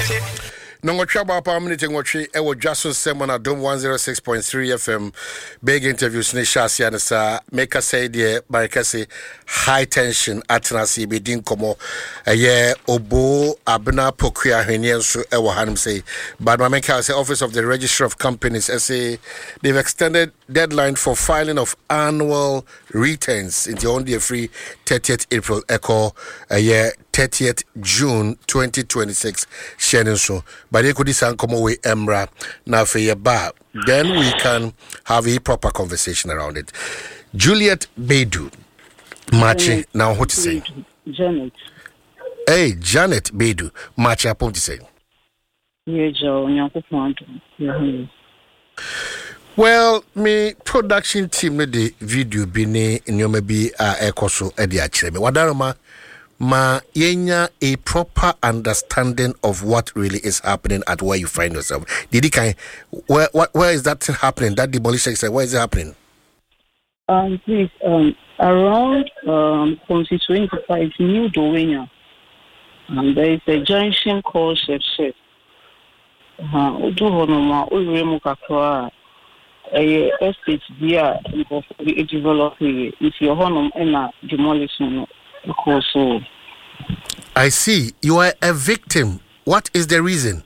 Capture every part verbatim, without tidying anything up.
No trouble pa minute ngotwe e wo dwaso sem na dom one oh six point three F M big interviews ne shasia ne sa make say de barkase high tension atnasi be din komo eye obo abna pokua hwene so e wo hanum say but my make say office of the Registrar of Companies say they've extended deadline for filing of annual returns into on the free thirtieth April echo eye thirtieth June twenty twenty-six sharing so but they could san come away emra now for your bar then we can have a proper conversation around it. Juliet Bedu Machi now what to say Janet hey Janet Bedu Machi upon to say yeah Joe nyankopon well me production team me the video bi ne nyoma bi a ekoso e de a kire me wadaroma ma yenya a proper understanding of what really is happening at where you find yourself. Did he kind where what where is that happening? That demolition site, where is it happening? Um please um around um constituency five New Dowenya. Um there is a junction called Chef Chef. Uh odu honoma owremu kakra eh estate dia of the development if your honum na demolition. So, I see. You are a victim. What is the reason?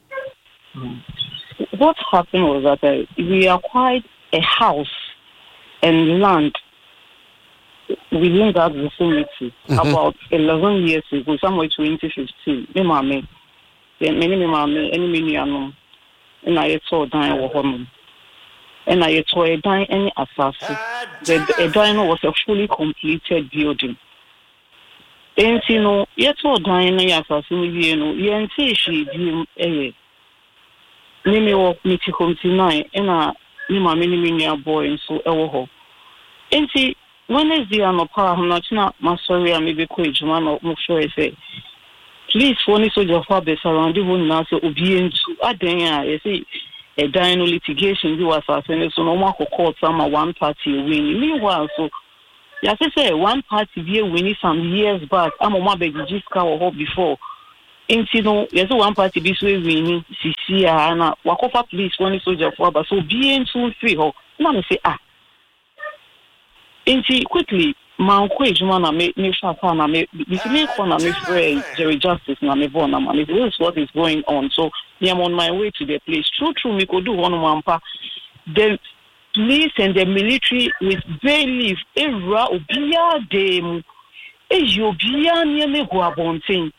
What happened was that uh, we acquired a house and land within that vicinity mm-hmm. about eleven years ago, somewhere twenty fifteen. Me mama, many me mama, any me no, and I saw dying of home. And I saw a dying any assassin. The a dying was a fully completed building. And you know, yet all dying in assassin, you know, you see she be a name walk me to come tonight, and I name my many many boy and so ever. And see, when is the ano power, I'm not not my sorry, I may be quick, man, or more sure I say, please, for any soldier of fathers around the one now, so obedient to a day, I say, a dying litigation, you assassin, so no one could call some one party win. Meanwhile, so. Yes, I say one party here winning some years back. I'm on my baby Jiska or before. And you know, yes, one party this way winning. Sisi and Wakofa police one soldier for but so being soon free ho. Now say ah. And see quickly, my question man I make me shapa na me this me corner me friend Jerry Justice na me born na man. This is what is going on. So I am on my way to the place. True, true, me could do one one pa. Then. Police and the military with bailiff, Evra, Obia, Dem, Ejobia, near me, Guabonting.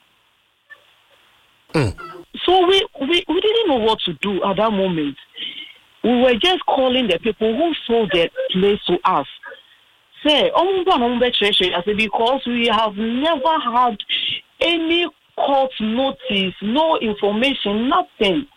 So we, we, we didn't know what to do at that moment. We were just calling the people who sold the place to us. Say, I said, because we have never had any court notice, no information, nothing.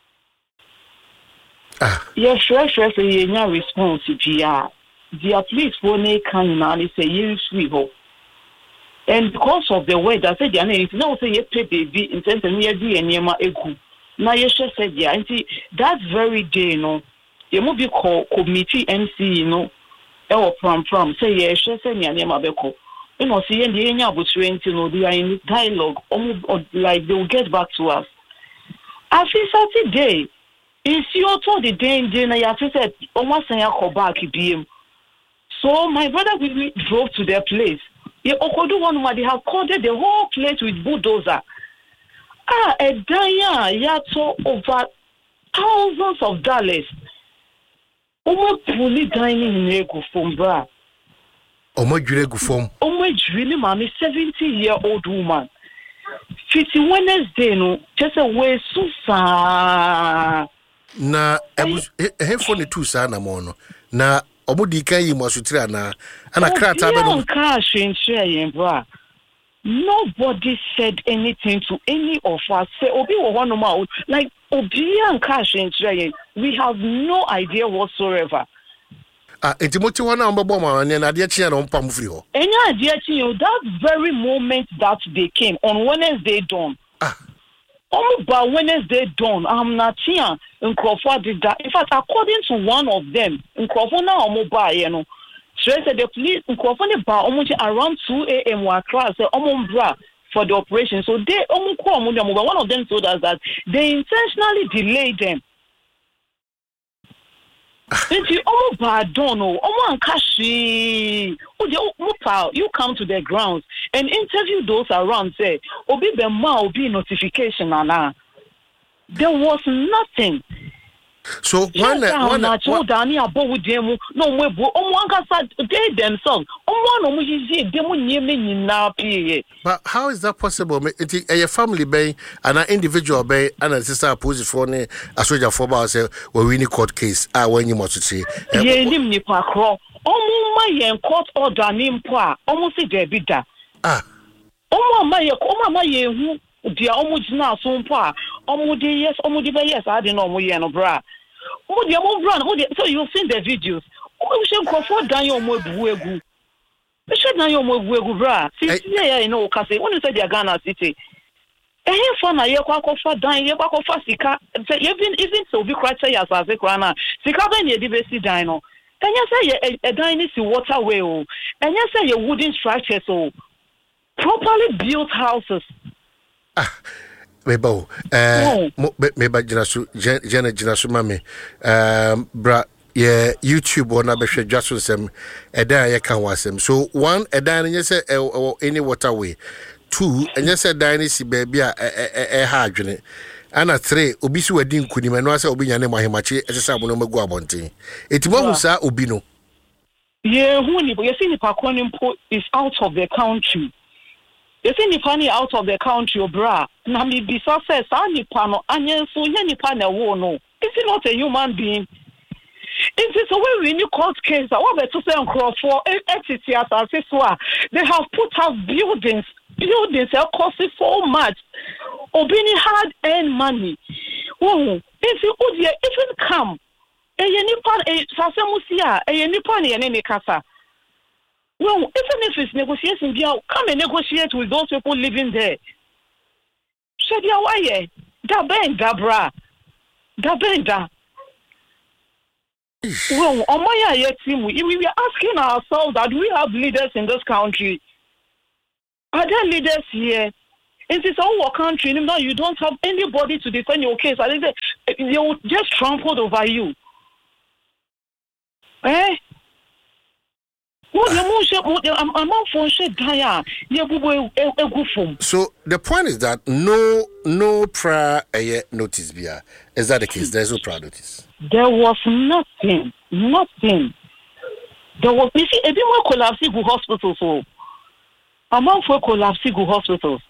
Ah. Yes, sure, sure. So you no response. Dia, dia police phone can now say you sweet ho. And because of the way that said, "Dia if no say you pay baby in terms of near be and yema egu." Now you sure said, "Dia." And see that very day, you know, you must be call committee M C, you know, or from from say yeah, sure said near yema beko. You know, see, and the enya about twenty, you know, they are in dialogue, or like they will get back to us. I feel Saturday. If you told the danger, I said, almost say I call back him. So my brother with me drove to their place. You do one where they have covered the whole place with bulldozer. Ah, a daya yato over thousands of dollars. Omo fully dining in Ego from bra. Omo Jurego from Omo really mommy, seventy year old woman. Fifty Wednesday, no, just a way so far. Na he phone two sa na mo no na omudi kan yi mo asutira na ana krata be no cash in share bra. Nobody said anything to any of us. Say obi wo one normal like obi an cash in share. We have no idea whatsoever. Ah, etimoti wana ombebo ma na de chia no mpam free ho. Enya ade chia that very moment that they came on Wednesday dawn. Ah. Um, but Wednesday dawn, I'm not here. In Crawford did that. In fact, according to one of them, in Crawford now, I'm mobile, you know. So the police in Crawford about almost around two a.m. were class. Say, "Omo bra, for the operation. So they one of them told us that they intentionally delayed them. If you almost bad don't know, you come to the grounds and interview those around. Say, Obi Bema Obi notification, Anna. There was nothing. So one one one Dani about them no they themselves. But how is that possible? A family bay and an individual bay and a sister opposite for a soldier for about say we win court case. I when you must say ye nim nipa kro omo ma yen court order nimpo a omo se je bida ah omo ma ye omo ma ye hu dia omo gina so mpo a omo de yes omo de be yes I dey no omo ye no bra omo de omo bra no so you seen the videos omo she go for dan yo omo ebu egu be she dan yo omo ebu egu bra see yeah you know ka say when you say the Ghana city eh for na ye kwa kwa for dan ye kwa kwa for sika even even so be cry say as as kwa na sika be na e be si dan no enya say ye e dan ni si waterway o enya say ye wooden structures o properly built houses. Ah, mebo, eh, meba jinasu, jene jinasu mami, um, bra, yeah, YouTube or na beshe jasu sem, eda ye kan wasem. So one, eda nye se any waterway. Two, nye se eda ni si baby a e ha adwene. Ana three, obi si wedi nkuni me no ase obi nyane mahimachi esesa abono magu abonten. Etibo hu sa obi no. Ye hu ni, you see ni pakoni mpo is out of the country. You see nipa ni out of the country, bra. Na mi bisa say sa nipa no anye so nya nipa na wo no. Is he not a human being? It is a way we need court case. What better say on for entity as a they have put out buildings. Buildings are costing so much. Obini hard earned money. Oh, if you would even come, a nipa a sasamusia, a nipa ni ene kasa. Well, even if it's negotiation, come and negotiate with those people living there. Shadia waye, da benda bra, da benda. Well, on my team, we are asking ourselves that we have leaders in this country. Are there leaders here? It is our country. Now you don't have anybody to defend your case. I think they will just trample over you. Eh? So the point is that no no prior uh, notice bia. Is that the case? There's no prior notice. There was nothing, nothing. There was you see, a bit more collapsing hospitals. So among for collapsing hospitals.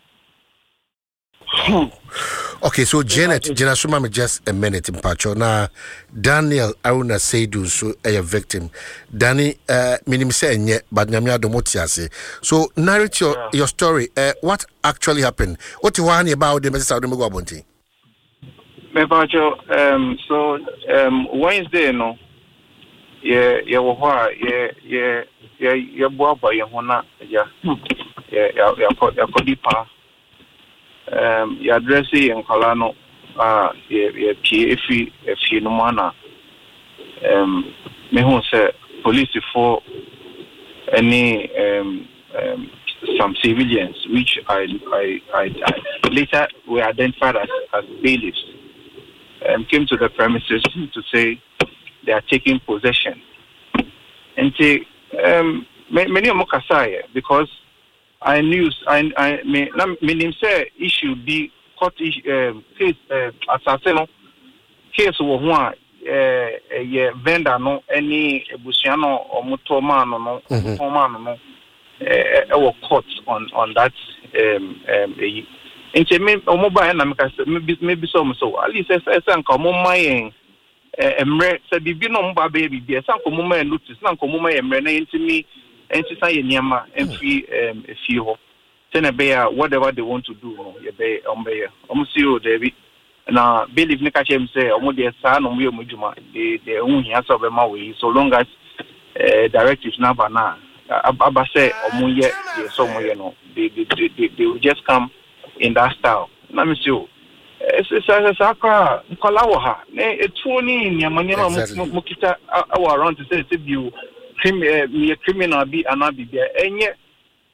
Okay, so Janet, Janet, Suma, just a minute in Pacho. Now, Daniel Aruna Seidu, so a victim. Danny, uh, minim say nye, but Namia Domotiase. So, narrate your, yeah. your story. Uh, what actually happened? What you want about the Missus Adumo Bonti? Me Pacho, um, so, um, Wednesday, no, yeah, yeah, wha, yeah, yeah, yeah, yeah, boaba, yeah, hona, yeah, yeah, yeah, yeah, yeah, kodipa. Um, your addressing in Colano, uh, your P F E, a few no mana. Um, me who say police for any um, um, some civilians, which I, I, I, I later were identified as, as bailiffs, um, came to the premises to say they are taking possession. And say, um, many of Mokasaya, because I knew I I me me name say issue be court um, case uh, assassin case wo ho a eh eh vendor no any ebusiano or motoma no no motoma no eh e wo court on on that um um eh nche me mobile na me ka me me so so at least say say nka mo mayen emre say bibi no mba ba bibi say nka mo mayen notice na nka mo mayen emre na ntimi and to say Yama and free um a few send a bear whatever they want to do you be on bear almost you David now believe Nikache say or their son on Wio Mujuma they they own here so be my way so long as uh directives now bana Abba say or Muye somewhere you know they they they they will just come in that style. Let me see. It's it's a sacra Kolawaha ne twenty in Yamania Mukita around to say you me a criminal be an abibi enye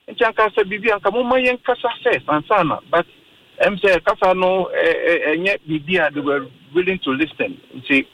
nti anka sa bibi anka mo ma yen kasa first ansana but em say kasa no enye bibi a they were willing to listen nti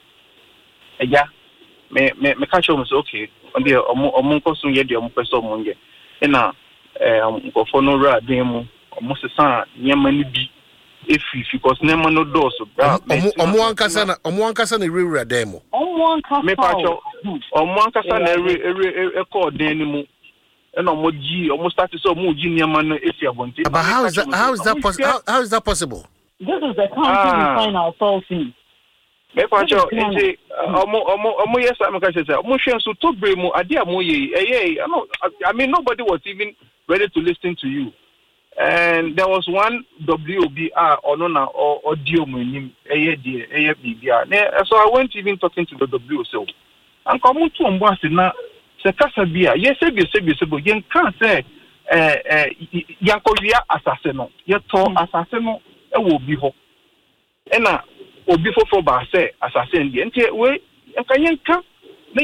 eja me me me catch them so okay on the omo omo nkoso ye de omo peso omo nge na eh nkofo no ra den mu omo sesa nyema ni bi efi because nyema no do so bra omo omo ankasa na omo ankasa na rewura den mu omo ankasa me pacho omo ankasa na e call den ni mu and omo ji omo start so omo ji nyema no efi abonte. But how is that how is that possible how, how is that possible? This is the country ah. we find ourselves in. Me pacho nti omo omo omo yes am ka say omo hwe so to bre mu ade am ye eh I mean nobody was even ready to listen to you. And there was one W B R or no na or audio mu nim eh de eh bibia. So I went even talking to the W so. And come to ombo ase na se kasa bia yes e bi se bi se bo yen kan say eh eh yankowia asase no ye to asase no e wo bi ho. Ena obi fofo ba say assassin the nti we enka yenka na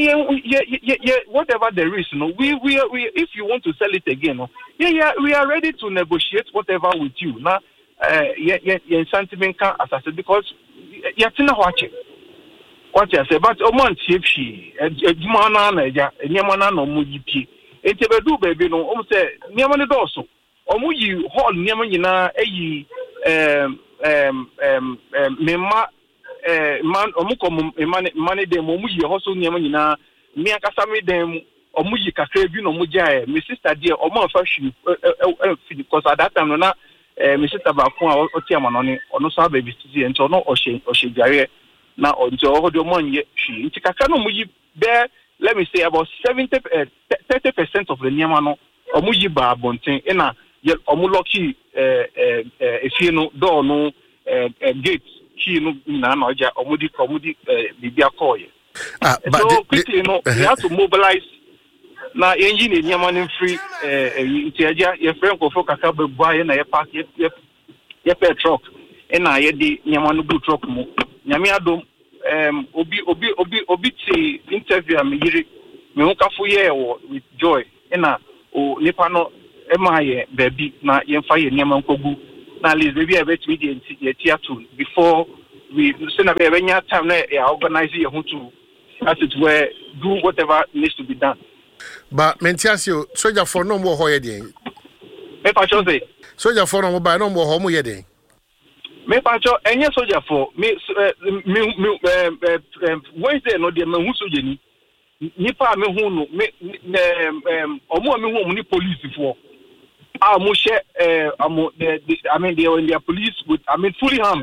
ye whatever there is no we we we if you want to sell it again no yeah yeah we are ready to negotiate whatever with you na eh ye ye sentiment can assassin because ye tina ho ache what you say but o man tie phi eduma na na eja nyema na no mu yipi enti be do baby no o say nyema ne do so o mu yi hall nyema nyina eyi um um um mema eh man omukom mane mane dem omuyi hoso nyema nyina mi akasa me dem omuyi kakra bi no mujae my sister there omo afa hwi because at that time no na eh my sister ba ko a otiama no ne ono so baby titi enti ono ohye ohye dware na onjo odo monye hwi nti kakra no muyi be let me say about seventy thirty percent of the nyema no omuyi ba bonten ina omu lucky eh eh efie no door no eh gate key no na na oja omudi komudi bibia call ye ah but so quickly no we have to mobilize na engine nyama no free eh ntiaja ye friend ko fo kaka be bua ye na ye park ye ye pe truck ina ye di nyama no bu truck mu nyame adom um obi obi obi obi ti interview am yiri me ho kafo ye with joy ina o nipa no ema ye baby na ye fa ye nyama nkogu na least baby I bet me the theater before we send a very time na organize your home to as it were do whatever needs to be done. But Mentiasio soldier for no more hoye den. Me pacho say soldier for no more no more homo ye den. Me pacho enye soldier for me me Wednesday no de me hu soldier ni nipa me hu no me um omo me hu ni police for ah mushe eh amo I mean they are in their police with I mean fully armed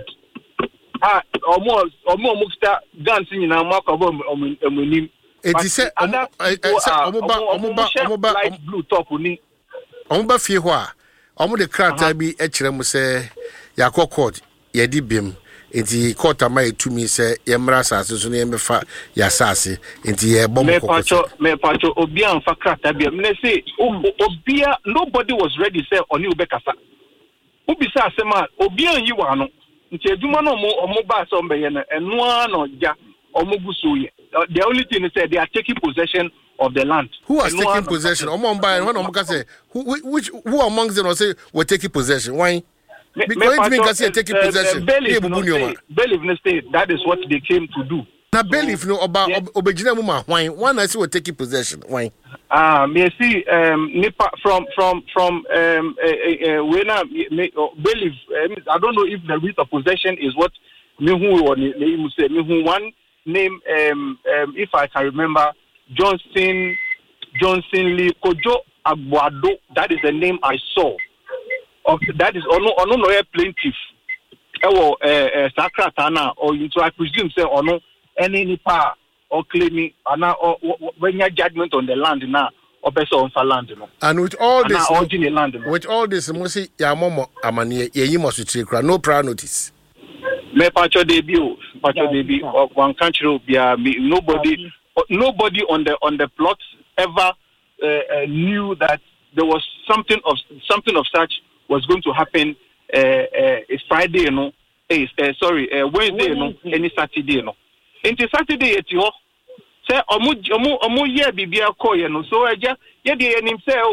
ah almost almost guns in na mark of omonim it is say omo omo ba omo ba omo ba light blue top ni omo ba fie ho a omo de krata bi e kire mu say yakọ court ye di bim enti court ama etumi say ye mra asase so na ye mefa ya asase enti ye bom me pacho me pacho obi anfa krata bi me say obia nobody was ready say oni obekasa obi say asema obi an yi wa no nti aduma no mo omo ba so mbe ye na eno ano ja omo guso ye the only thing is that they are taking possession of the land. Who are taking possession? Omo mba when omo ka say who which who amongst them say we're taking possession? Why? Because it means that taking possession. Believe in the state. That is what they came to do. Now believe no about obejina muma why? Why I say we're taking possession? Why? Ah, me see um nipa from from from um when I believe I don't know if the root of possession is what me who or me say me who one name um um if I can remember Johnson Johnson Lee Kojo Agboado. That is the name I saw. Of that is ono ono no plaintiff. Ewo eh Sakratana or so I presume say ono any nipa or claiming ana or when your judgment on the land now or person on land no. And with all this no, land, no. with all this mosi ya momo amanie ye yi mosutire kra no prior notice. Me pacho debut pacho debut one country bia nobody nobody on the on the plot ever uh, uh, knew that there was something of something of such was going to happen uh, uh, Friday, you know, uh, sorry, uh, Wednesday, you know, any Saturday, you know. Into Saturday, it's your say, Omu, Omu, Omu, yeah, Bibia, Koy, you know, so I just, yeah, the name say, oh,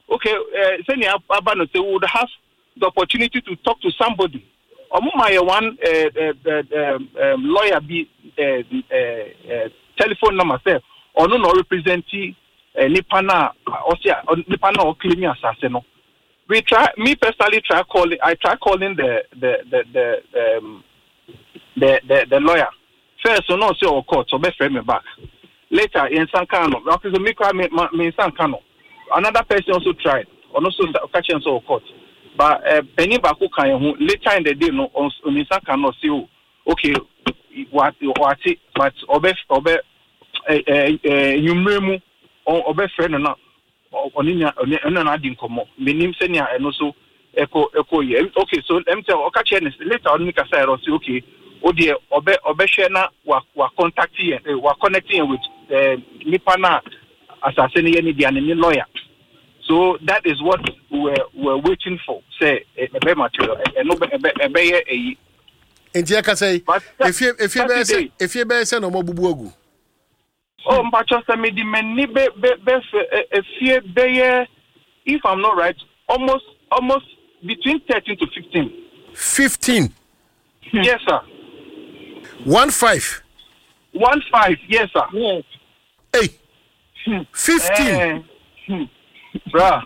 okay, uh, senior Abano say would have the opportunity to talk to somebody. Omuma one uh, uh, um, um, lawyer be uh, uh, uh, telephone number say or no no representing uh, Nipana or Nipana or claiming assassin. We try me personally try calling I try calling the the the the um, the, the, the lawyer. First so no say or court so be frame me back. Later in Sankano, because me cry me me Sankano. Another person also tried or also catching so court. But uh, penny baku kan hu later in the day no onisa cannot see okay what what but obe obe eh eh yumremu obe friend na oninya onna na di nkomo menim senia eno so eko eko ye okay so let me tell o catch later on me ka say okay o de obe obe share na wa wa contact here wa connecting with eh nipa na assassin ye ni dia ni lawyer. So that is what we're, we're waiting for. Say a better material, a no better a. And Jaka say, if you if you say if you bear send no more bubuogu. Oh, but just me the many be be a fear be if I'm not right, almost almost between thirteen to fifteen. Fifteen. Yes, sir. One five. One five. Yes, sir. Yes. Hey. Fifteen. Uh, Bruh.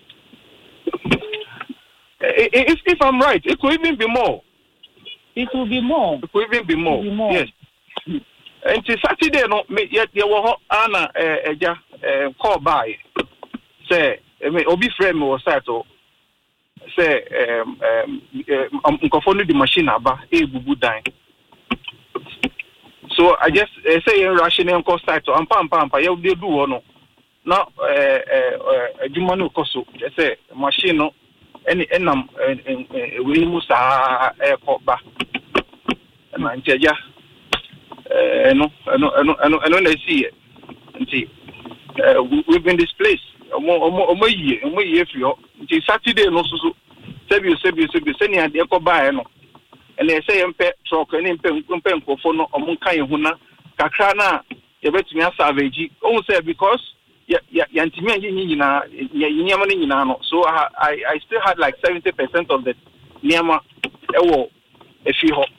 If, if I'm right, it could even be more. It will be more. It could even be more. Be more. Yes. And to Saturday, no, yet there were Anna Eja call by. Say, I mean, Obi friend was sato. Say, um, um, um, the machine about a bubu dying. So I just say, rational cost title, and pam pam, you'll do one. Now, a Jumano Koso, say, machine, no, any enam, we must have airport back. And I tell ya, no, I know, I know, I know, I see it. And see, we've been displaced. A more year, a more year for you. It's Saturday, no, so, Sabu, Sabu, Sabu, sending at the Eco Bayano. And they say, Impet truck and Impet for no, among Kayahuna, Kakrana, you bet me a savage. Oh, say, because. Yeah, yeah, yeah. So I, I, I still had like seventy percent of the Niama. Ewo, if you hope.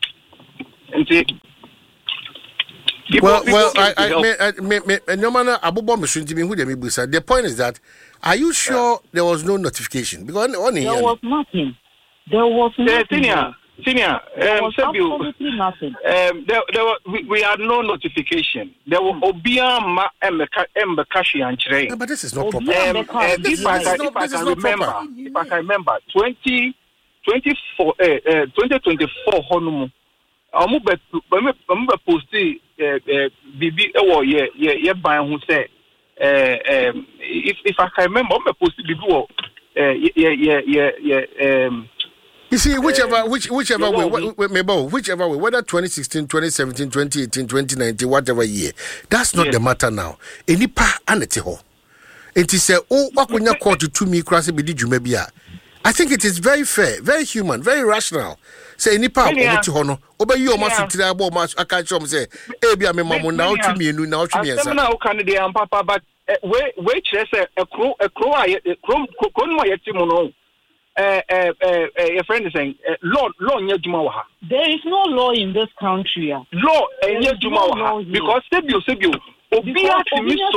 Well, well, I, I, me, me, me, no matter Abubo machine to me who they be busa. The point is that, are you sure yeah. there was no notification? Because on there was nothing. There was nothing. Senior, senior, there um, was absolutely nothing. Um, there, there were, we, we had no notification. There were Obia Ma Mbakashi and Chire. No, but this is not proper. Um, um, if I can, if I can remember, if I can remember, twenty twenty-four, uh, uh, twenty twenty-four, Honumu. I'm going to post the Bibi. Oh, yeah, yeah, yeah. By who say, um, if if I can remember, I'm going to post the Bibi. Yeah, yeah, yeah, yeah. Um. You see, whichever, uh, which, whichever way, way, whichever way, whether twenty sixteen, twenty seventeen, twenty eighteen, twenty nineteen, whatever year, that's not yes. the matter now. Any pa anete ho. It is a oh, what when you call to me, cross it, be I think it is very fair, very human, very rational. Say any pa over to hono, obey you almost to the abo match. I can't show me say, eh, be a memo now to me, now to me. I'm now candidate and papa, but wait, wait, a crow, a crow, a crow, a crow, Uh, uh, uh, uh, your friend is saying, uh, law, law, there is no law in this country. Law, uh, because Sebio, Sebio, Obia,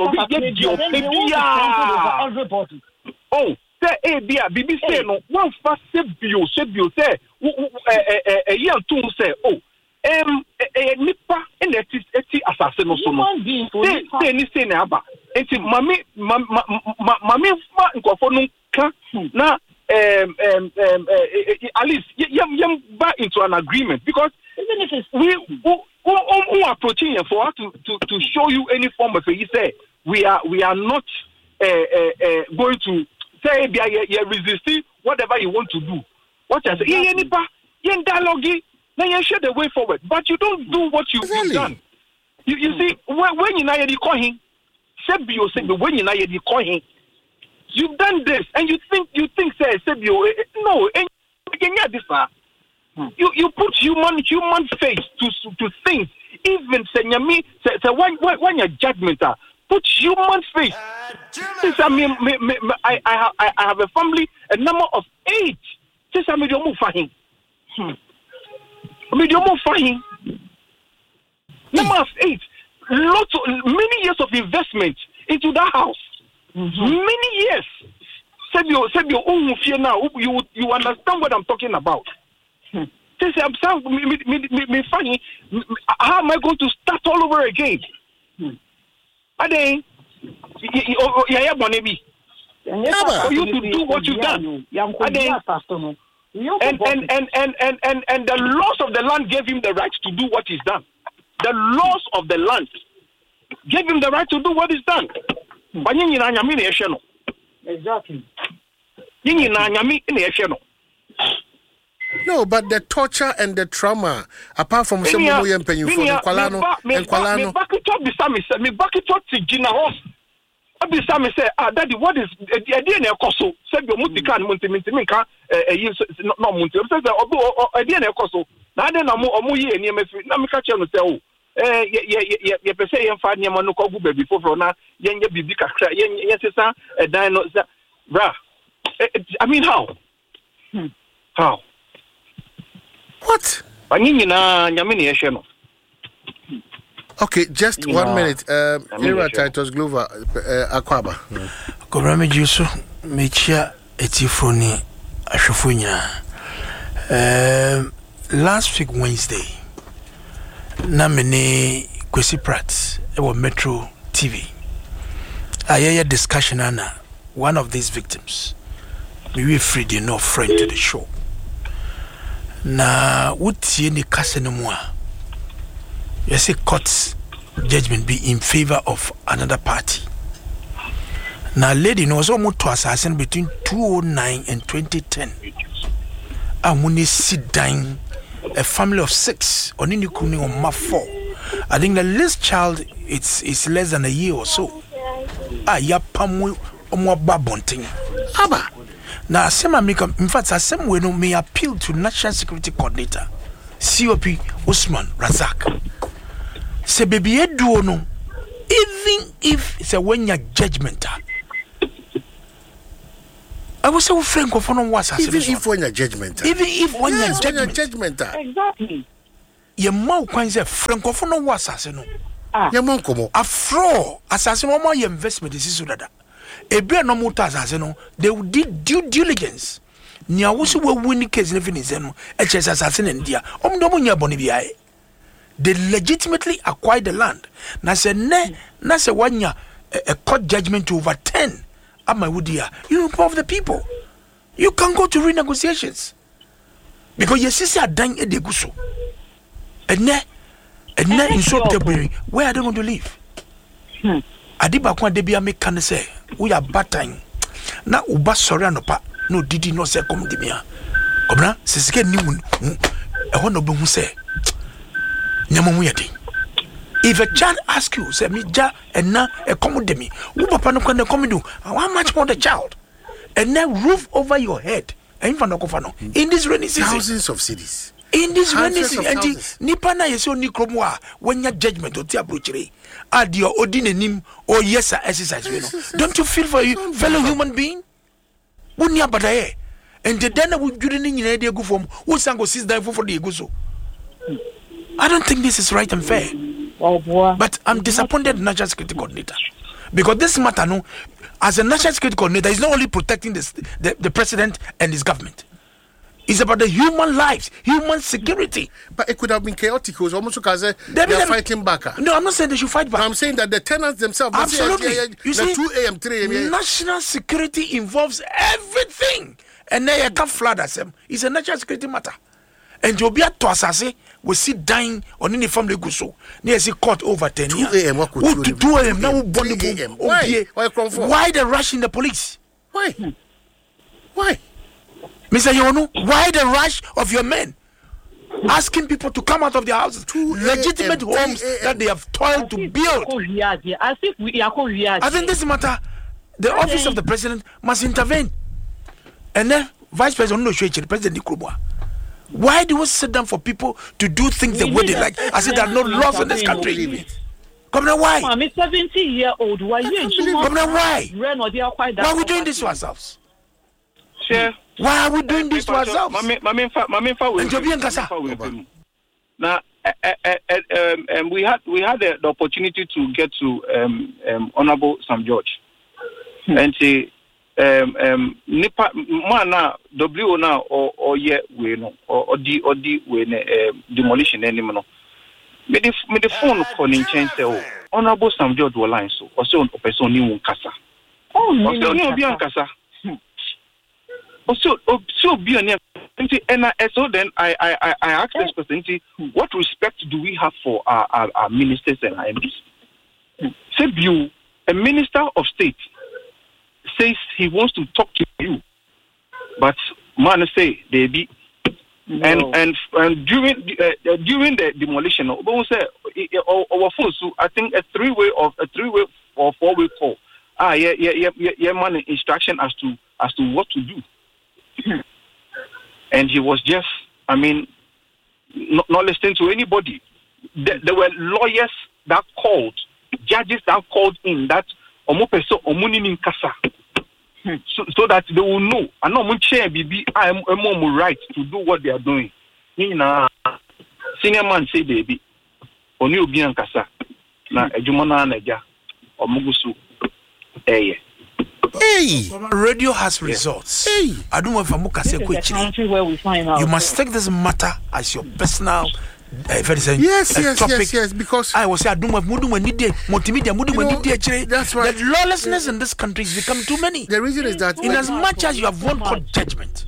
everybody. Oh, say, eh, Bia, B B say no, one fast Sebio, Sebio, say, a young two say, oh, um, a nipper, and that is a assassin or so. Say, say, any say, Naba, and Mammy, Mammy, Mammy, now. Um, um, um, uh, at least yam yam back into an agreement because even if it's we who, who, who are approaching you for us to, to, to show you any form of you say we are we are not uh, uh, uh, going to say you you resisting whatever you want to do. What I say, yeah, yeah, yeah, dialogue, now you show the way forward, but you don't do what you've really? done. You, you see when, when you know you're calling, say you say when you know you're calling. You've done this, and you think you think say Sebio no, and you get this far. You you put human human face to to things. Even say me say say when when your judgment are put human face. Since I mean, me, me, me, I, I, have, I, I have a family, a number of eight. Since I made your move for him. I made your move for him. Number of eight. Lots of, many years of investment into that house. Mm-hmm. Many years. Said you, said your own fear now. You, you understand what I'm talking about. Hmm. Since I'm saying, me, me, me, me funny, how am I going to start all over again? Hmm. And then, yeah, Bonaby. For you to do what you've done. And then, and, and, and, and, and, and, and the laws of the land gave him the right to do what he's done. The laws of the land gave him the right to do what he's done. Exactly. No, but the torture and the trauma, apart from some of them paying for the Qualano and Qualano. Me back it up the Sammy said, me back it up to Gina House. Abi Sammy said, ah, Daddy, what is a D N A Koso? Said your Mutikan, Muntiminka, a year, not Munti. Says, oh, a D N A Koso. Now then, I'm more and Yemef, Namikacha, and say, oh, eh, yeah, yeah, yeah, per se, and find Yamano Kobu before now, Yan Yabika, Yan Yesa, a dino, Ra. I mean, how? How? What? Okay, just you one know, minute. Uh, Era Titus Glover, uh, Akwaba. Kobrami Juso, Mechia Etifoni, Ashofunya. Last week, Wednesday, Namene Kwesi Pratt, our Metro T V. I hear a discussion, Anna, one of these victims. We free the no friend to the show. Na wutie ni kase no mu a you say court judgment be in favor of another party. Na lady no so mo to assassin between two oh nine and twenty ten. And when they sit down a family of six on any kuni on ma four. I think the least child it's it's less than a year or so. Ah ya pamu omo babonting. Aba now, Sema make in fact, I same way no may appeal to National Security Coordinator, C O P Usman Razak. Say baby edu no, even if it's a when your judgment. I was so frank of no was even if when your judgment. Even if when yes, your judgment. judgment. Exactly. Your mouth can say frank of no was assassino. Ah. Your mouth come. A fraud assassin more your investment is so that. Ebia no mutas aseno they did due diligence nia wo so win case ne finish no e chese assassin ndia om do munya boni bia they legitimately acquired the land na se ne na se wanya a court judgment to overturn ama wudia you involve the people you can go to renegotiations because your sister dan e de guso ene ene insultable where are they going to live? hmm. Adiba kwa debia me kan say we are batan na uba sorry anopa no didi no say come dimia kobra sesike ni mu e ho no be hu say nyama mu yede if a child ask you say me ja and na e come demi wo papa no kwa come do how much more the child and then roof over your head and fa no kofa no in this rainy season thousands of cities in this rainy season and nipa na yeso ni kromo a wanya judgment o ti abrochire add your odinenim or yes exercise you know don't you feel for you fellow human being woni abadaye and the then we judi ni nyina dey go from who sang go sit down for the go so I don't think this is right and fair. Oh boy. But I'm disappointed in National Security Coordinator because this matter no as a National Security Coordinator is not only protecting this, the the president and his government. It's about the human lives, human security. But it could have been chaotic. It was almost because they, they are fighting back. No, I'm not saying they should fight back. But I'm saying that the tenants themselves. Absolutely. Say, yeah, yeah, you see, two a.m., three a.m. National security involves everything. And then you can't flood us. It's a national security matter. And you'll be at Toasase, we sit dying on any family go so. Near see court over ten years. two a.m. What could do? two a.m. Now, why? Why? Why the rush in the police? Why? Why? Mister Yonu, why the rush of your men? Asking people to come out of their houses, legitimate homes that they have toiled to build. I think this matter, the office of the president must intervene. And then, Vice President no President Nikrumwa. Why do we sit down for people to do things the way they like? I said there are no laws in this country. Governor, why? I'm a seventy year old. Why you? Governor, why? Why are we doing this to ourselves? Sure. Why are we doing this to ourselves? Mami, mami, mami, mami. Now, um, we had we had the, the opportunity to get to um, um, Honorable Sam George, hmm. and say, um, um, nipa mana W now or or yeah we no or or the or the we demolition anymore no. Me the me the phone calling change say oh Honorable Sam George will line so or so person ni un kasa. Oh no. Or so ni obi an kasa. So, so be on and I, so then I, I, I asked this person, what respect do we have for our, our, our ministers and our M Ps? Say you, a minister of state says he wants to talk to you, but man say they be, no. and and and during uh, during the demolition, say our phones, I think a three way of a three way or four way call. Ah, yeah, yeah, yeah, yeah, yeah, man, instruction as to as to what to do. And he was just, I mean, not, not listening to anybody. There, there were lawyers that called, judges that called in that omopeso omunini kasa, so so that they will know. I know munche bibi I am more right to do what they are doing. Nina senior man say baby, oni obi an kasa na ejumona naja omugusu eye. Hey, radio has results. Hey, I don't know if I'm where we find out. You must take this matter as your personal. Uh, very yes, uh, yes, topic. yes, yes. Because I was say I don't know multimedia, multimedia. That's right. The lawlessness in this country has become too many. The reason is that, in as much as you have one court judgment,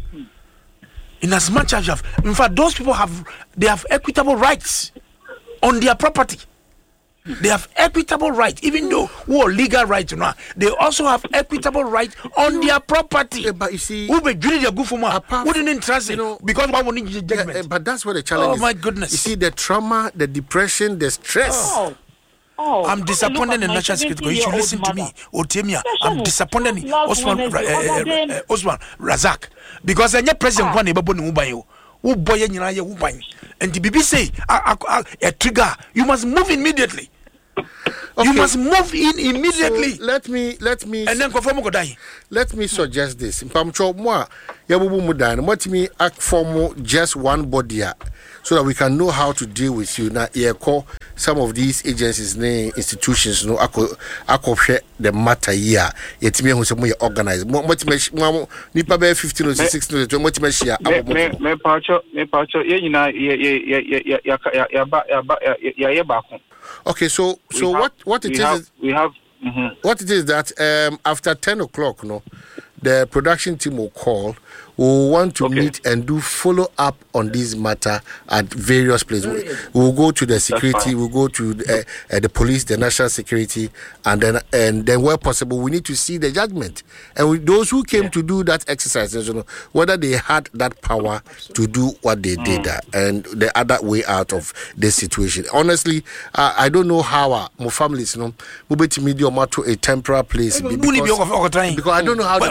in as much as you have, in fact, those people have they have equitable rights on their property. They have equitable right, even though who are legal right now. They also have equitable right on their property. Yeah, but you see, who be jury their good for more? Who didn't trust it? You know, because one wouldn't need judgment. Yeah, but that's what the challenge oh, is. Oh my goodness! You see, the trauma, the depression, the stress. Oh. Oh, I'm disappointed in national security. You should listen to me, Otemia. I'm disappointed in Osman uh, uh, Osman Razak because I'm not president. One able to move who boy nyina ye who and the B B C say a trigger. You must move immediately. Okay. You must move in immediately. So let me let me and then confirm go die. Let me suggest this. Mpamcho mo yabubu mudan. What me act form just one body so that we can know how to deal with you. Now here call some of these agencies, institutions, no ako ako share the matter here. Yet me who say more organized. What me nipa be fifteen or sixteen or what me share. Me me me pacho me pacho ye nyina ye ye ye ye ya ya ya ba ya ba ya ya ba ko. Okay, so so have, what what it we is, have, is we have mm-hmm. what it is that um, after ten o'clock, no, the production team will call. We will want to okay. meet and do follow up on this matter at various places. We will go to the security, we'll go to the, uh, uh, the police, the national security, and then and then where possible, we need to see the judgment. And we, those who came yeah. to do that exercise, you know, whether they had that power to do what they mm. did, uh, and the other way out of this situation. Honestly, uh, I don't know how uh, my families, you know, move to medium to a temporary place because, because I don't know how.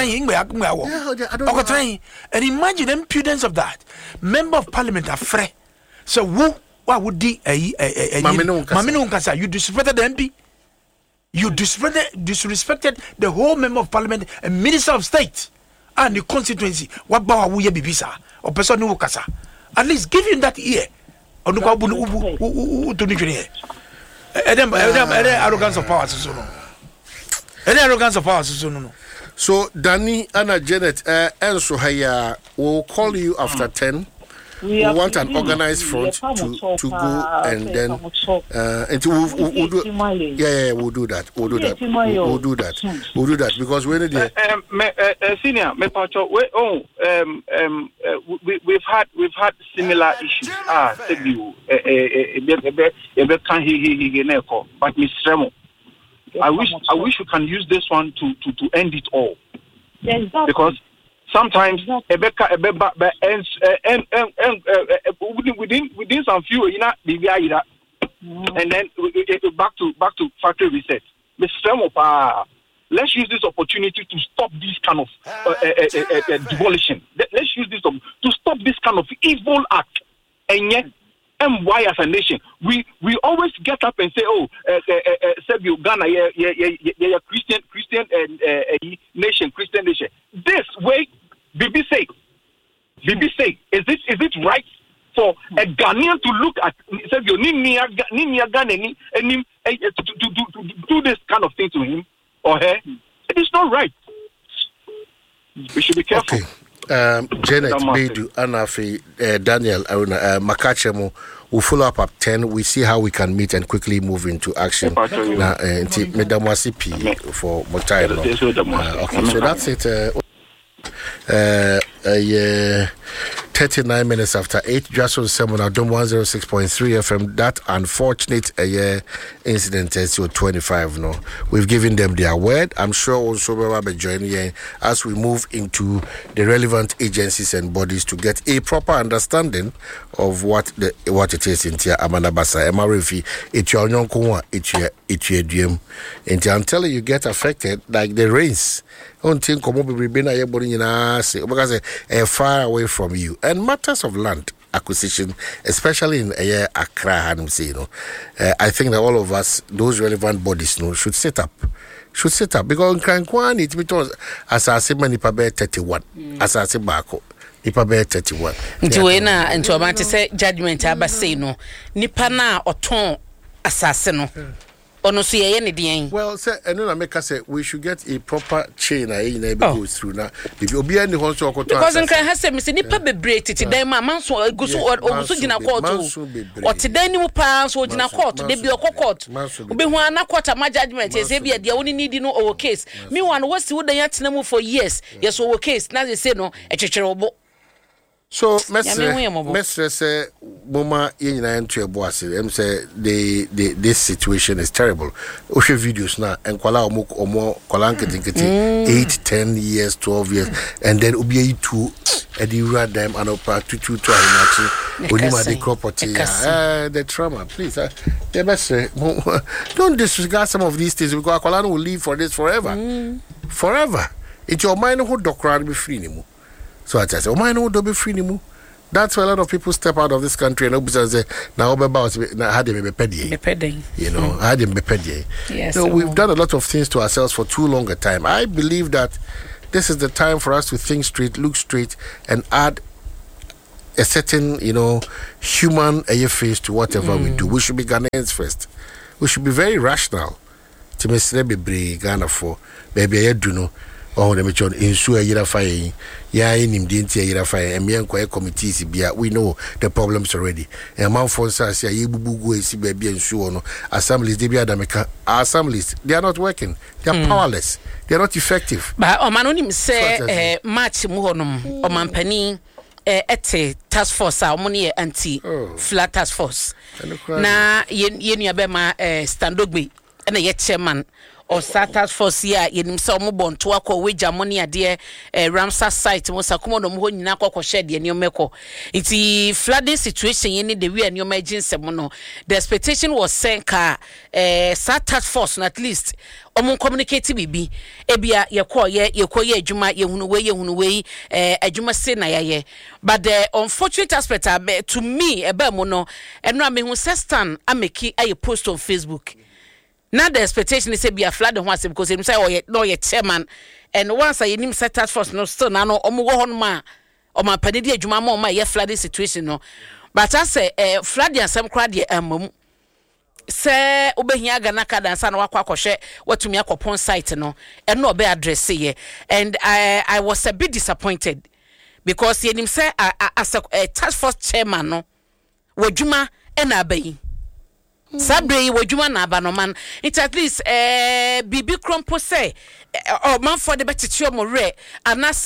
Yeah, I don't know. And imagine the impudence of that. Member of Parliament are free. So who what would the Mamino Nkasa? You disrespected the M P. You disrespected disrespected the whole member of Parliament and Minister of State and the constituency. What about we bibisa or person who kasa? At least give him that ear. Or no to the arrogance of power. Any arrogance of power. No. So, Danny, Anna, Janet, uh, and Sohaya will call you after ten. We, we want an organized front to, to go and then uh, and to, we'll, we'll, we'll do, yeah, yeah, we'll do that. We'll do that. We'll, we'll do that. We'll do that because we're in the uh, um, uh, uh, senior. Me pacho, we oh um um uh, we we've had we've had similar issues. Ah, said you. But Miss Remo. I wish I wish we can use this one to, to, to end it all. Yeah, exactly. Because sometimes Ebeka Ebeba ends and within within within some few you know the and then back to back to factory reset. Mister Mopa, let's use this opportunity to stop this kind of uh, uh, uh, uh, uh, demolition. Let's use this to stop this kind of evil act. And yet M Y as a nation. We we always get up and say, oh, uh, uh, uh, Serbia, Ghana, yeah, yeah, yeah, yeah, Christian, Christian uh, uh, nation, Christian nation. This way, B B say, B B say, is it is it right for a Ghanaian to look at Serbia, Ghana, to do this kind of thing to him or her? It is not right. We should be careful. Okay. Um, Janet Bedu, Anafi, uh, Daniel, Aruna, uh, Makachemo, we'll follow up at ten. We see how we can meet and quickly move into action. Now, uh, for Motairo. Uh, okay, so that's it. Uh, uh, uh, yeah. thirty-nine minutes after eight, just on Semana Dome one oh six point three F M. That unfortunate uh, yeah, incident is twenty-five. No, we've given them their word. I'm sure also we will be joining in as we move into the relevant agencies and bodies to get a proper understanding of what the what it is in Tia Amanda Basa M R F. It's your young Kuma, it's your it's your dream. Until you get affected, like the rains. Don't think because uh, far away from you. And matters of land acquisition, especially in uh, Accra, you know, uh, I think that all of us, those relevant bodies, you know, should set up. Should set up because in Krankwan, it's because as I say, Nipa Bear thirty-one, as I say, Bako. Nipa Bear thirty-one. Ntuena, Ntuama to say judgment, Abasino, Nipa na oton assassino. Ono so ye ne den. Well, say eno na make say we should get a proper chain na e na be go through na if obi ani ho so okoto because nkan ha say me say nipa bebre titi dan ma manso eguso oguso gina court o ti dan ni mu pa so gina court de bi okọ court obi hu ana court ma judgment say be dia woni need no our case me one was wo dan atena mu for years yes our case na they say no e chechere obo. So, Mister say, Mama, you know, into a boss. Em say the the this situation is terrible. Oshe videos now and kwala omo omo kwalanke tinketi eight, ten years, twelve years, and then ubi two edira them and opa two two two inachi. Onima the property. Uh, the trauma, please. Uh, the best say, don't disregard some of these things because kwala will live for this forever, mm. forever. It's your mind who doctor be free anymore. So I just say, oh, my no, don't be free anymore. That's why a lot of people step out of this country and say, now, I had him be petty. You know, I had him be petty. Yes. You know, we've done a lot of things to ourselves for too long a time. I believe that this is the time for us to think straight, look straight, and add a certain, you know, human face to whatever mm. we do. We should be Ghanaians first. We should be very rational. To me, be Ghana for baby, I do know. Oh, the mention in Sua Yirafai, Ya in Dintia Yirafai, and Mianquay committees, we know the problems already. And Mount Fonsa, Yibugu, baby, and Suono, assemblies, Debia Dameka, assemblies, they are not working, they are mm. powerless, they are not effective. But Omanonim say, March Muhonum, Omampani. Ete task force a money anti flat task force na ye nua be ma standogbe na ye chairman or task force ya yenim se omo bonto akọ weja money ade Ramsar site mo sakomo no mo nyina akọ share de ne omeko iti flooding situation ye ni the way ne emergency mo no the expectation was sent ka eh task force at least omo communicate bibi ebia ye call ye ye call ye adwuma ye hunu we ye hunu we eh adwuma se na ye but the unfortunate aspect to me eba mo no eno amehu sestan ameki aye post on Facebook. Now the expectation is to be a flood and once because him say oh ye no ye chairman and once I him set task force no still na no omo go hon ma o ma panedi adwuma ma o ma ye flooding situation no but I say eh flood and some crowd ye amam say obehia Ghana ka dansa na wakwa kwhwe watumi akopon site no and no be address ye and I I was a bit disappointed because him say as a, a task force chairman no wadwuma e na abayi Sabre wajuma na abanoman. It's at least eh bibi krompo say or man for the better mo re anase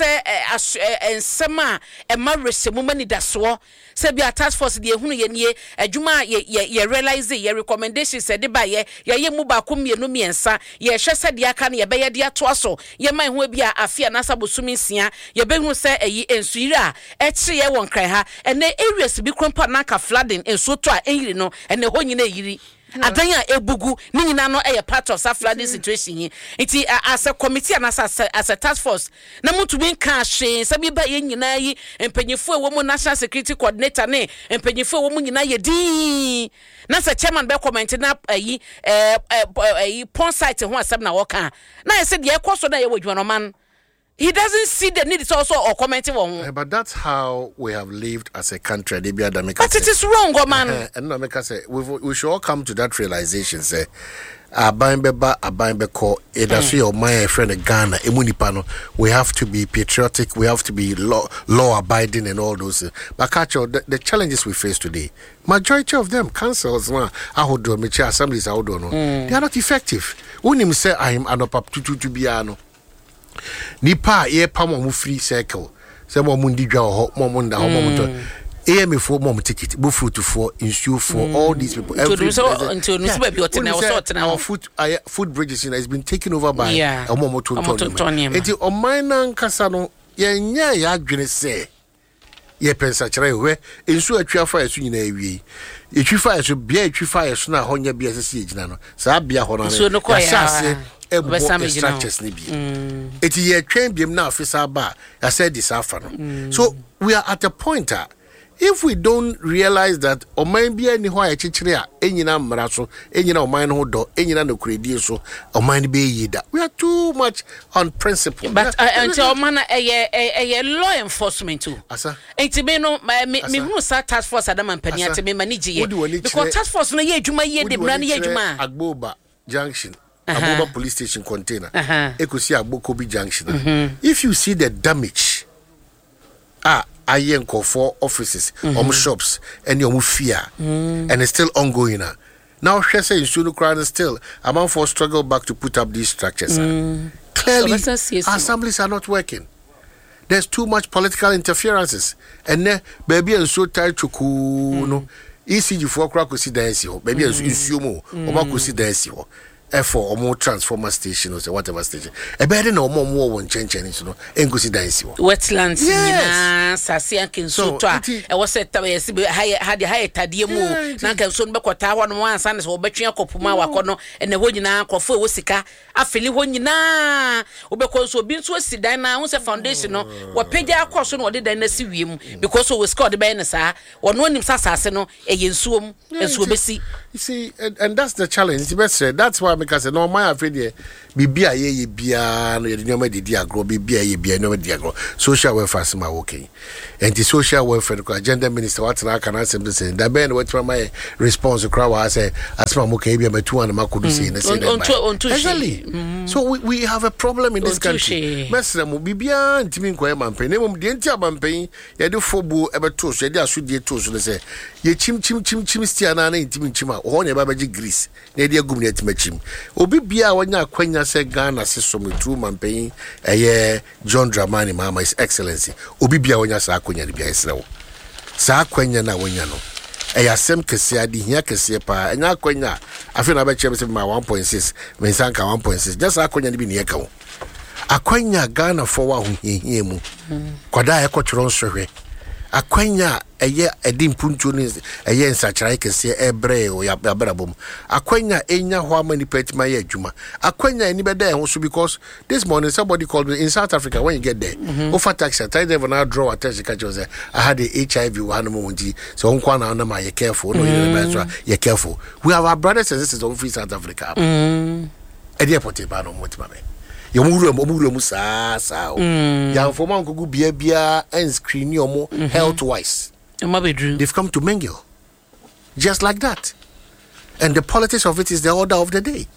ensema e ma resemu mani daso say be task force de ehunu ye nie adwuma ye ye realize ye recommendation say de ba ye ye mu ba ko mienu miensa ye hwe se de aka na ye be ye de ato aso ye man ho bia afia na sabosumi nsia ye be hu say eyi ensuira e kire ye won kran ha ene areas bi krompo na ka flooding enso to a enyiri no ene ho nyina yiri yi adan a ebugu ni nyina no e part of that flooding situation yi nti as a committee and as a, as a task force na mutu bin ka hwe sabi ba ye nyina yi empanyefo e wo mu national security coordinator ne empanyefo e wo mu nyina ye din na se chairman be comment na ayi eh ayi pon site ho asem na wo ka na ye se de ekoso na ye wodwano man. He doesn't see the need also or commenting on. Yeah, but that's how we have lived as a country. But it is wrong, oh man. Uh, and no, make us say we we should all come to that realization. Say, Abainbeba, Abainbeko, Edasi or my friend Ghana, Emunipano. We have to be patriotic. We have to be law law abiding and all those. But Kacho, the, the challenges we face today, majority of them, councils, Ahodo, Mecha assemblies, Ahodo, no, they are not effective. When him say I am anopap tutu to biano. Nipa ye pa mo free circle say mo mundi dwa ho mo munda ho mo mundo e me fo mo ticket bo fruit for insu for all these people every so until no be hotel na so na food food bridges has been taken over by a mo mo tonton enti o man na nkasa no ye nya ya adwene say ye pensa kire we insu atwa fa yesu nyina ewie etwi fa yesu bia etwi fa yesu na ho nya bia sese ejina no sa bia ho no ya sase ebo structures ni bi eti ye twen biem na officer ba I said this afa no so we are at a point uh, if we don't realize that o man bia ni ho a chichire a enyina mmara so enyina o man no do enyina na kuredi so o man be yida we are too much on principle but until uh, man eh eh law enforcement too asa enti me no me me hu sa task force adama mpani ate me manage ye because task force no ye adwuma ye de bra no ye adwuma Agboba junction uh-huh. Agboba police station container uh-huh. Ekusi Agbokobi junction mm-hmm. If you see the damage ah ayenko for offices mm-hmm. um shops and your fear mm. and it's still ongoing now now Shese in Sunu Crown is still among for struggle back to put up these structures mm. Clearly so assemblies are not working. There's too much political interferences and then baby and so tired to cool no E C G for crack see dance baby and insumo or ma see dance for or more transformer station or whatever station. A better no more more one change and you know and go see dance. Wetlands yes. Sasia kin so to e was set had the high tadiemu na kan so bekota ho no ansa ne so betwe akopuma wakono e na ho nyina akofo wo sika afeli ho nyina obekọ so bi so sidan na ho se foundation no wo pagya akoso no de dan na si wiem because we scored be na sa wono nim sasase no e yensuom ensuo besi. You see, and, and that's the challenge. It's best. That's why because no my afraid ye bibia ye bia no ye nyoma de dia agro bibia ye bia no de agro social welfare sima working and the social welfare agenda minister what na can answer this that ben what my response crowd was say asma mo ke bia metu an makodu say na say that so we, we have a problem in this country mesra mo bibia ntimi nkoye mampen na mo de nti abampen ye de fobu ebeto so ye de asudie to so say ye chim chim chim chim stia na na ntimi chima ho ne ba baji grease na de agum na timachim obi bia wanya kwanya se Ghana siso metu mampen eye John Dramani Mama His Excellency obi bia wanya sa akwanya bia esrewo sa akwanya na wanya no eye asem kese adi hia kese pa enya akwanya afi na ba chem se ma one point six me sanka one point six just akwanya ni bi ne ka wo akwanya Ghana for wa hu hia mu kwada e kwotro nsohwe akwanya eye edimpuntu ni eye nsachara kese ebre o ya brabom akwanya enya ho amani petima ye adwuma akwanya ni beda ho so because this morning somebody called me in South Africa when you get there mm-hmm. Offer tax I never now draw attention catch say I had the H I V one moment so on kwa na na ma ye careful no you you careful we have our brothers and sisters of South Africa mm e dey put ba no motima me yomuru omuru mu sa sa o ya informa nkogu bia bia and screen yomo health wise they've come to mingle just like that and the politics of it is the order of the day.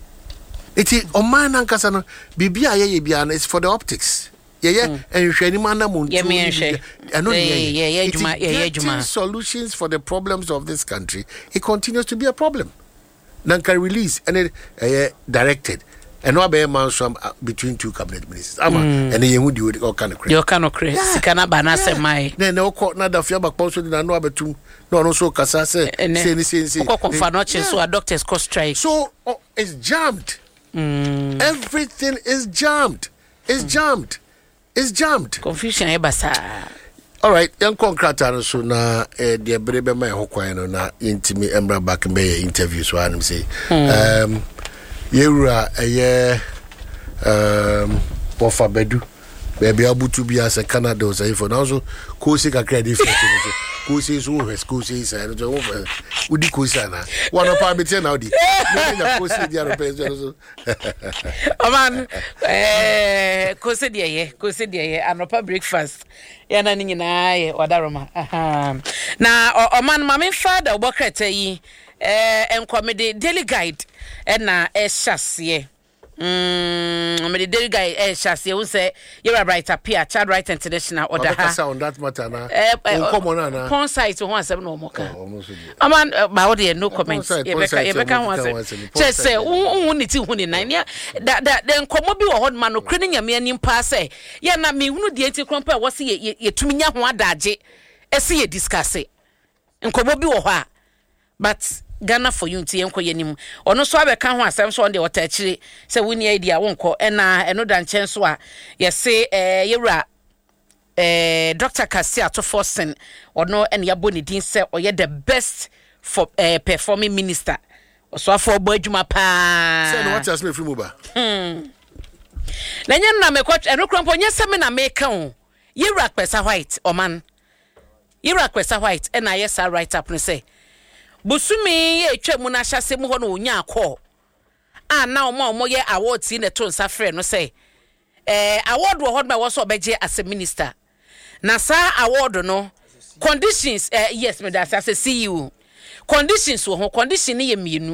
It is o man ankasa no bibia ye bia is for the optics yeah yeah and hwani mana muntu yeah me hwe ano yeah yeah juma yeah juma solutions for the problems of this country. It continues to be a problem. Nanka release and it uh, directed and no be man from uh, between two cabinet ministers ama mm. and you would all kind of crazy you kind of crazy sikana bana se mai na na ko na da fia bakpo so na no abetum no no so kasa say say say say ko konfa no che so doctors cost strike so oh, it's jammed mm. Everything is jammed it's mm. jammed it's jammed confusion e basa All right, young concrete so na eh the brebe my hokwan no na intimi embra back me interview so am say um yewura eye um Pofa Bedu baby abutu bi as Canada o say for now so kosi kakra dey fit so kosi so we kosi say no udi kosi na one of am tell now di na kosi dia no person so o man eh kosi dia ye kosi dia ye anopa breakfast ya na nyina ye wadaroma aha na o man mama father obokreta yi eh enkomede daily guide na e hyase Mm, me the daily guy eh shase who say you are right up here Child Right International or the ha on that matter na eh common na pon site one seven no more kan aman ba we no comments e beka e beka one seven che say who ni ti hu ni nan ya da da den komo bi wo hod man no kre nyame anim pa say ya na me hunu de enti krompa wo se ye tumi nya ho adaje e se ye discuss nkomo bi wo ho a but Ghana for you nti enko yenim ono so abeka ho asem so on de wota akire se woni idea wonko ena eno da nchen so a ye se eh yewura eh Doctor Kasia to Forsen ono en yabo ne din se oye the best for eh, performing minister so afọ bo adwuma pa se no what else me free mobile hmm na nyem na me kwat eno krompo nye se me na me ka ho yewura Kwesa White oman yewura Kwesa White ena yes right up no say Busumi ye twemu na hyase mu ho no onya akọ a na omo omo ye award ti ne to nsa frɛ no say eh award wo ho na wo so obeje as a minister na sa award no conditions eh yes me that as a C E O conditions wo ho condition ne ye mienu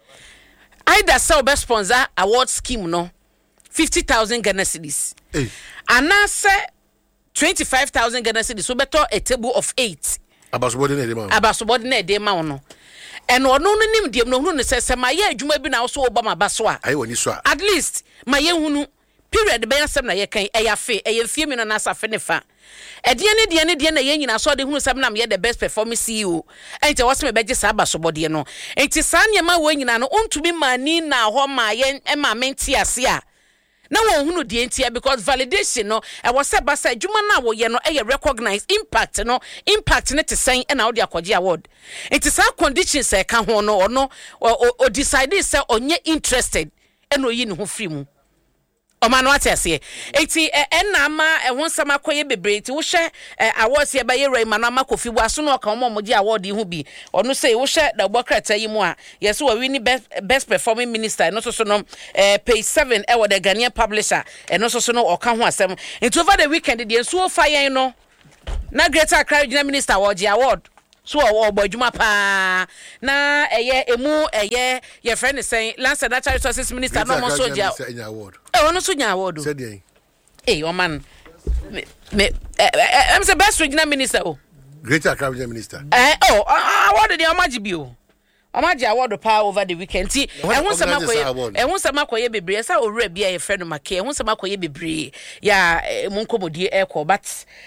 either say obe sponsor award scheme no fifty thousand Ghana cedis eh ana say twenty-five thousand Ghana cedis so better a table of eight Abasobodine de ma. Abasobodine de ma ono. Eno no no nim dem no hunu ne sese ma ye adwuma bi na so oba ma baso a. Ayi woni so a. At least ma ye hunu period be yasem na ye kan e ya fe e ye fie mi no na safe ne fa. E de ne de ne de na ye nyina so de hunu sem na me the best performing C E O. Enti wo se me beje sa abasobode no. Enti sa ne ma wo nyina no ontumi mani na ho ma ye e ma menti ase a. Na wo hunu de entia because validation no e wo se ba say dwuma na wo ye no e recognize impact no impact ne te sen e na wo de akwaje award it is our conditions e ka ho no no o decide say onye interested e no yi ne ho free mu o ma no atese enti e na ama e ho nsama koye bebre ti wo hwe awards ye ba ye rai mano ama kofi bu aso no ka mo mo je award hu bi ono say wo hwe da bokrata yi mu a yes we win best, best performing minister no so so no eh, page seven e wo the Ghanaian publisher e no so so no o ka ho asem enti over the weekend the so fire no na Greater Accra Regional Minister wo je award so o gbadwuma pa na eye emu eye ye friend say Lands and Natural Resources Minister no mo so je award e ono so nya award said eh eh o man me, me I'm the best regional minister oh Greater Accra Regional Minister eh oh award the omaji bi o omaji award pa over the weekend ti ehun sama koye ehun sama koye bebre sa owura bia ye friend make ehun sama koye bebre ya mu nkomodi eko but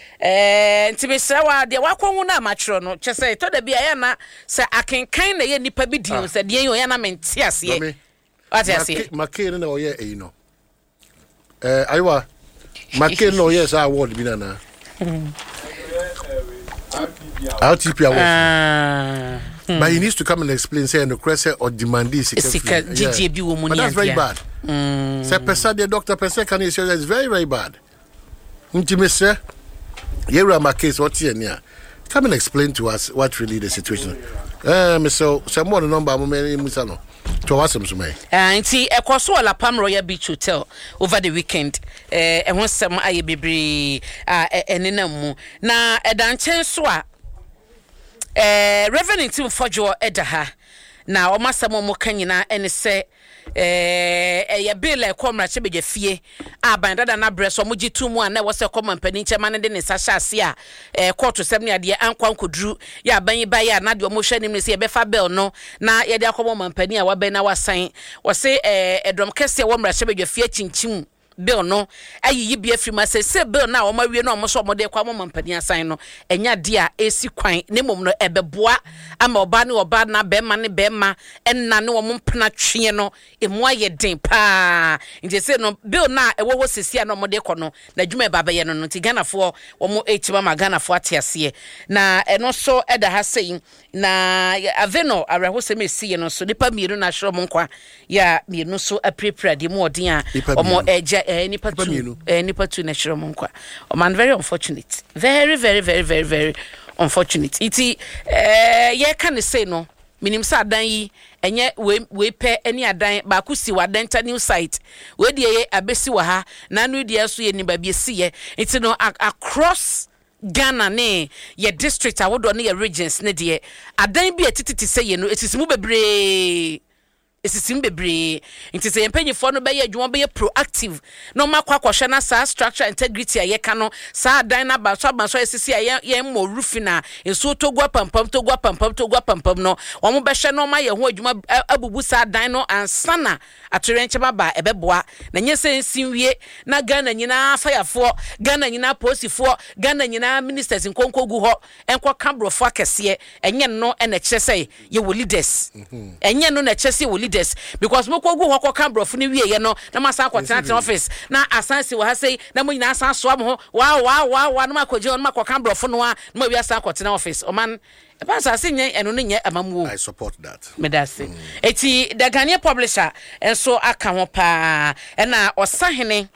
eh ntibesra wa de wakon na matro no chese to da bia ya na se akenkan na ye nipa bi din se de ye na menti ase ye ati ase make na o ye e no eh aiwa make no ye sa award bi na na R T P award ah Hmm. But he needs to come and explain, say, no question or demand this. Yeah. But that's very bad. Mm. Say, Pesa, the doctor, Pesa, can you say that's very, very bad? Intimacy, here are my case, what's here? Come and explain to us what really the situation. Um, so, some more number, I'm going to to ask him to me. And see, a course all a Palm Royal Beach Hotel over the weekend. Eh, and once some I be ah, and in a mo. Now, a dance swa. Eh Reverend Tim Fojo edaha na o masamo mo kanyina ene se eh e bill e komra chebeje fie aban dada na breso mo gitumu a na wo se common pani chema ne de ne sasha ase a eh court sem ne ade ankwa nkodru ya ban yi baye na de o mo hwanim ne se e be fa bill no na ye de akomo man pani a waben na wasan wo se eh edom kese wo mra chebeje fie chinchim bill no ayi yi bia frima se se bill na o ma wie no o mo so mo de kwa mo mampani asan no enya de a esi kwan ne mom no ebeboa ama oba ne oba na bema ne bema enna ne wo mpena twe no emu aye den pa nje se no bill na ewo wo sesia no mo de kɔ no na dwuma baba ye no no ti Ghana fo wo mo etima ma Ghana fo atiase na eno so eda ha sei na aveno areho se mesi no so nipa mienu na hro mo nkwa ya mienu so aprepra de mo odin a omo eja nipa tu nipa tu na hro mo nkwa o man very unfortunate very very very very very unfortunate iti eh ye kan say no minim sa adan yi enye we we pe eni adan ba ku si wa denta new site we de ye abesi wa ha na no de so ye ni ba bi si ye iti no across Ghana ne ye district awodo ne ye regions ne de adan bi etititi say ye no etisimu bebre esisim bebre nti se yempanyifo no be ye adwuma be ye proactive no makwa kwahwe na sa structure integrity aye ka no sa dan na ba so ba so esisi aye ye mo rufina enso togwa pampam togwa pampam togwa pampam no wo mo be hwe no ma ye ho adwuma abubu sa dan no ansana atorenche baba ebeboa na nye se nsinwie na Ghana nyina fayafo Ghana nyina posifo Ghana nyina ministers nkonkogu ho enko kambrofo akese enye no ene kyese ye wo leaders enye no na kyese wo because moko go hoko kambrofo ne wiye no na masa kwotena ten office na asansi wa ha sei na mo nyina asan so am ho wa wa wa wa na makoje on makọ kambrofo no a na wi asan kwotena office o man e ban sa senye eno ne nye amamu I support that medase eti the Ghanaian publisher enso aka ho pa e na osahene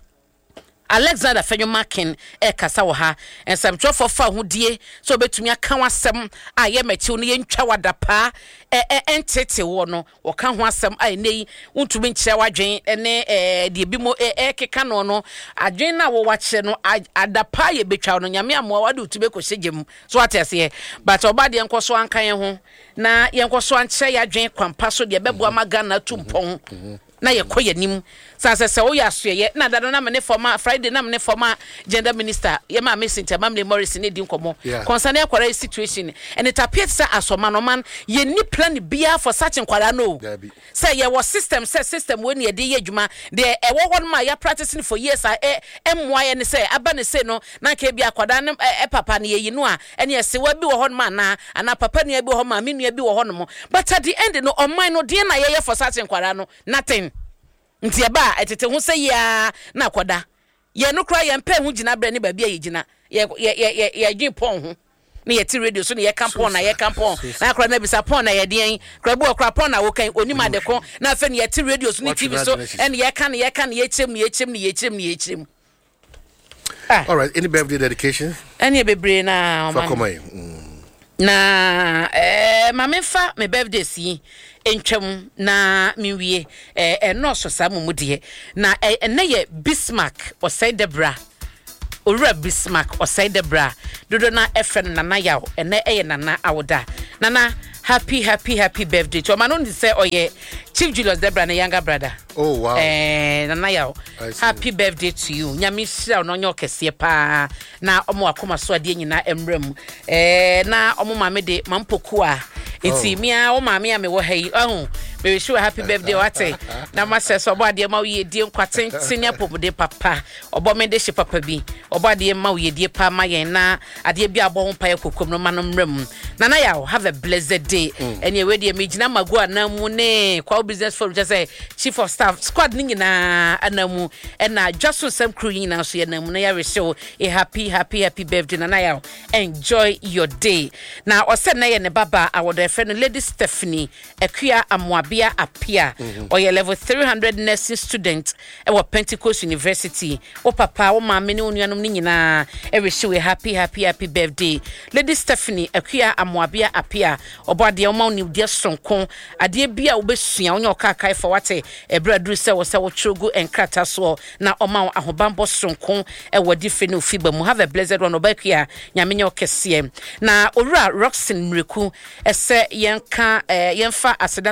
Alexander Fenyomakin e kasa wo ha ensam twofo fa ho die so betumi aka wasem a ye machiw no ye ntwa wadapa e entete wo no wo ka ho asem a nei untumi nkyere wadwen ne eh de bi mo e keka no no adwen na wo wakyere no adapa ye betwa no nyame amoa wade utube ko hyegem so atese but obade enkoso ankan ho na ye enkoso ankyere ya adwen kwampa so de beboa magana tumpon na ye koye nim sanse se wo ya soye na dado na me former Friday na me former gender minister ye ma Cynthia Mamle Morris ne di nkomo concerning akwara situation and it appears say asoma no man ye ni plan bia for such nkwara no say ye was system say system when ye dey adwuma de e wo hon ma ya practicing for years a emwa ye ne say aba ne say no na ka bia akwada ne e papa ne ye no a ene ye se wa bi wo hon ma na ana papa ne bi wo hon ma me ne bi wo hon mo but at the end no on mine no de na ye for such nkwara no nothing nti eba etete ho se ya na akoda ye no kra ye mpa hu gina bre ne ba bia ye gina ye ye ye gin pon ho na ye ti radio so na ye campon na ye campon na kra na bisa pon na ye den kra bu kra pon na wo kan onima de ko na fa ne ye ti radio so ni T V so en ye kan ye kan ye chem ye chem ye chem ye chem all right any birthday dedication any bebre na fa komai mm. na eh mamefa me birthday si entwem na miwie eh eno so samu de na ene ye Bismarck osai debra owura Bismarck osai debra dodo na efen nana yaw ene eye nana awoda nana happy happy happy birthday to manon di say oye Chief Julius Debra na younger brother oh wow eh nana yaw happy birthday to you nyame hira no nyo kese pa na omo akoma so ade nyina emrem eh na omo mame de mampoku a enti mia o mame a me wo hayi oh me wish you a happy birthday wate na ma se so obo ma wie die nkwaten senior pop de papa obo me de she papa bi obo ade ma wie die pa ma yen na ade bi abo ho pa yakokom no ma no mrem nana yaw have a blessed day and ye we de me gina magu anamu ne kwa business forum just say chief of staff squad ni na anamu and na just so some crew na so ye namu na ya we show a happy happy happy birthday nana yaw enjoy your day na o se na ye ne baba awodo friend Lady Stephanie Akua Amwabia Apia or your level three hundred nursing student e wo Pentecost University o papa o mama ne onuanom ni nyina e we show a happy happy happy birthday Lady Stephanie Akua Amwabia Apia obade o ma oni de sonko ade bia wo besua onye okakai for wate e bradru se wo se wo trogu enkrata so na o ma ahobambo sonko e wo dife no fiba mu have a blessed one obakua nyamenye okese na owura Roxin Mreku ese yenka yenfa aseda sonko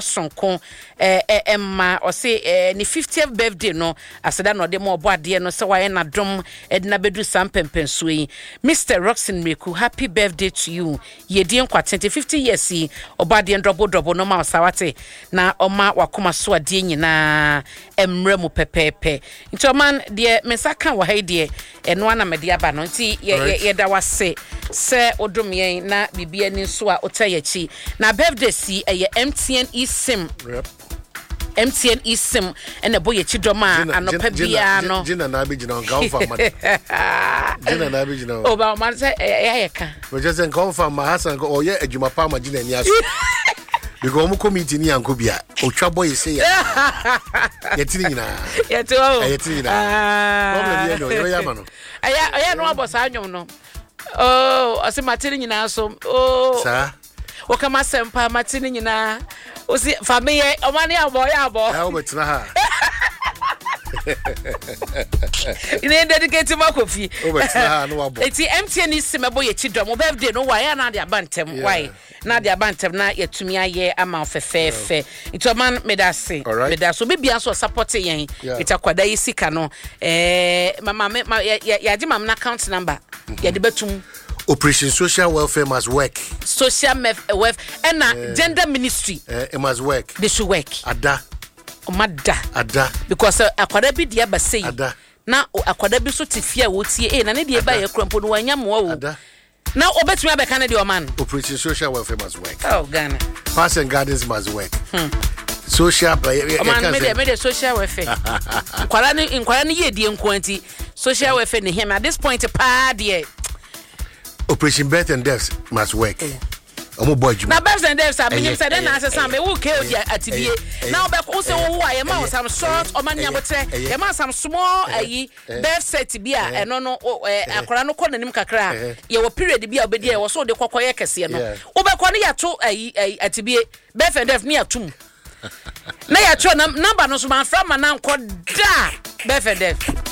ko eh emma o se eh ni fiftieth birthday no aseda no de mo obo ade no se waye na dom edna bedu sampempenso yi Mister Roxin Meku, happy birthday to you. Ye di enkwatente fifty years yi obo ade ndrobo drobo no ma osawate na oma wakoma so ade nyina emre mu pepepe nti man de mesaka wa ha de eno ana mede aba no nti ye ye da wase se odom yen na bibia ni so a otayechi na birthday si eye M T N eSIM. Yep. M T N eSIM and a boy chidoma anopa bia no Gina na be gina confirm Gina na be gina o ba man say eh ka we just confirm my Hassan go oye adwuma pa ma gina ni aso because omo committee ni anko bia otwa boy say ya yetini nyina yeto yetini nyina problem ye no yo ya ma no aya aya no abosa anwom no oh ase matini nyina so oh sa o kama sempa matini nyina o si family omani abo ya abo ya o betina ha ine dedicate makofi o betina ha no abo eti M T N eSIM abo ye chidom birthday no why na de abantem why na de abantem na yetumi aye ama fefefe ito man medase medase bibia so support yen itakwada yisika no eh mama ya ji mam na account number ya de betum Operation Social Welfare must work. Social welfare and uh, gender ministry. Uh, it must work. They should work. Ada. Omada. Ada. Because uh, akwada bi dia ba say. Ada. Na akwada bi so tifia wo tie eh na ne dia ba ye krampo no wanya mo wo. Ada. Na obetumi abeka na dia o man. Operation Social Welfare must work. Oh Ghana. Parks and Gardens must work. Hmm. Social uh, man me me social welfare. Kwara ni kwara ni ye die nkwanti. Social welfare ni him at this point pa dia. Operation Birth and Deaths must work. Omo boy juma. Na birth and deaths abin say den na asesa me wo ke odi atibie. Na obe ko se wo wa ye ma some short o man yabotre. Ye ma some small ayi birth set bi a eno no akora no ko nanim kakra. Ye wo period bi a obedi e wo so de kokoye kese no. Obe ko ne yato ayi atibie birth and death ni atum. Na yato number no so man from na nko da birth and death.